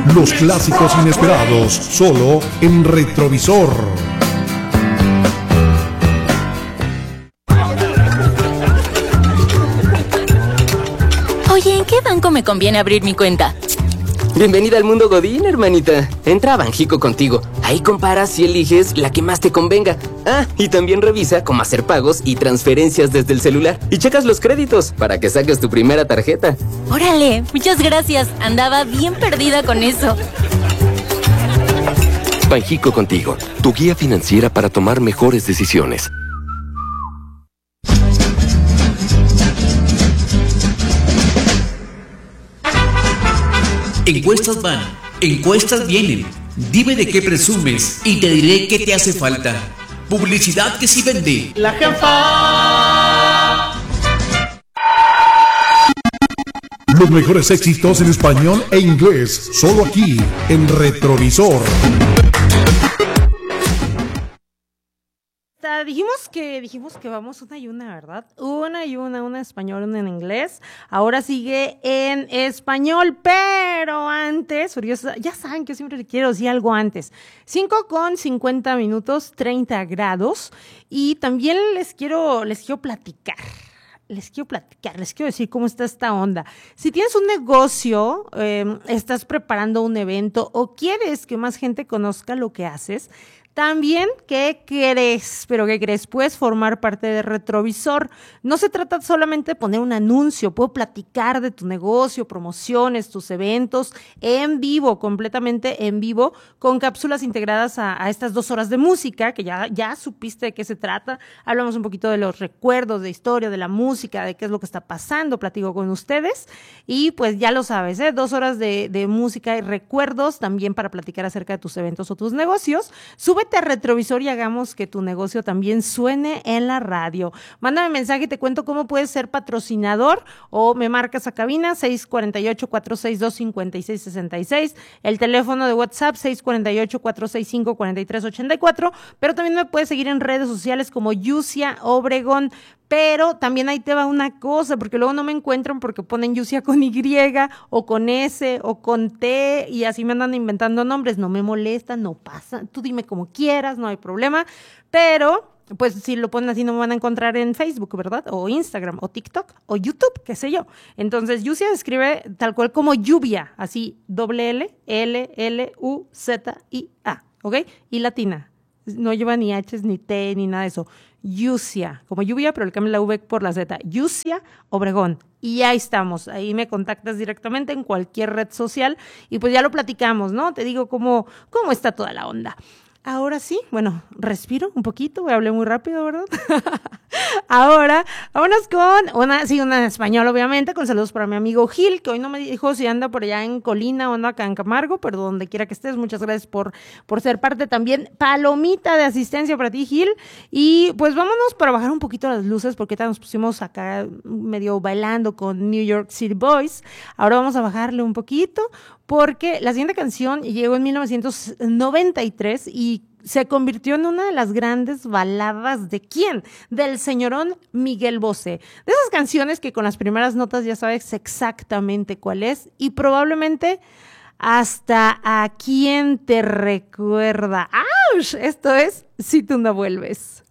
Los clásicos inesperados, solo en Retrovisor. Oye, ¿en qué banco me conviene abrir mi cuenta? Bienvenida al mundo Godín, hermanita. Entra a Banjico Contigo. Ahí comparas y eliges la que más te convenga. Ah, y también revisa cómo hacer pagos y transferencias desde el celular. Y checas los créditos para que saques tu primera tarjeta. Órale, muchas gracias. Andaba bien perdida con eso. Banjico Contigo, tu guía financiera para tomar mejores decisiones. Encuestas van, encuestas vienen. Dime de qué presumes y te diré qué te hace falta. Publicidad que sí vende. La jefa. Los mejores éxitos en español e inglés, solo aquí en Retrovisor. Dijimos que vamos una y una, ¿verdad? Una en español, una en inglés. Ahora sigue en español, pero antes, ya saben que yo siempre quiero decir algo antes. 5:50 minutos, 30 grados. Y también les quiero platicar. Les quiero decir cómo está esta onda. Si tienes un negocio, estás preparando un evento o quieres que más gente conozca lo que haces, también, ¿qué crees? Puedes formar parte de Retrovisor. No se trata solamente de poner un anuncio, puedo platicar de tu negocio, promociones, tus eventos, en vivo, completamente en vivo, con cápsulas integradas a estas 2 horas de música, que ya supiste de qué se trata. Hablamos un poquito de los recuerdos, de historia, de la música, de qué es lo que está pasando, platico con ustedes. Y pues ya lo sabes, 2 horas de música y recuerdos, también para platicar acerca de tus eventos o tus negocios. Súbete a Retrovisor y hagamos que tu negocio también suene en la radio. Mándame mensaje y te cuento cómo puedes ser patrocinador o me marcas a cabina 648-462-5666, el teléfono de WhatsApp 648-465-4384, pero también me puedes seguir en redes sociales como Yusia Obregón. Pero también ahí te va una cosa, porque luego no me encuentran porque ponen Yusia con Y o con S o con T y así me andan inventando nombres. No me molesta, no pasa. Tú dime como quieras, no hay problema. Pero, pues si lo ponen así no me van a encontrar en Facebook, ¿verdad? O Instagram, o TikTok, o YouTube, qué sé yo. Entonces, Yusia se escribe tal cual como lluvia, así, Lluzia, ¿ok? Y latina. No lleva ni H, ni T, ni nada de eso. Yusia, como lluvia, pero le cambian la V por la Z. Yusia Obregón. Y ahí estamos. Ahí me contactas directamente en cualquier red social y pues ya lo platicamos, ¿no? Te digo cómo está toda la onda. Ahora sí, bueno, respiro un poquito, hablé muy rápido, ¿verdad? Ahora, vámonos con una en español, obviamente, con saludos para mi amigo Gil, que hoy no me dijo si anda por allá en Colina o anda acá en Camargo, pero donde quiera que estés, muchas gracias por ser parte también. Palomita de asistencia para ti, Gil. Y pues vámonos para bajar un poquito las luces, porque nos pusimos acá medio bailando con New York City Boys. Ahora vamos a bajarle un poquito, porque la siguiente canción llegó en 1993 y se convirtió en una de las grandes baladas ¿de quién? Del señorón Miguel Bosé. De esas canciones que con las primeras notas ya sabes exactamente cuál es y probablemente hasta a quién te recuerda. ¡Auch! Esto es Si tú no vuelves.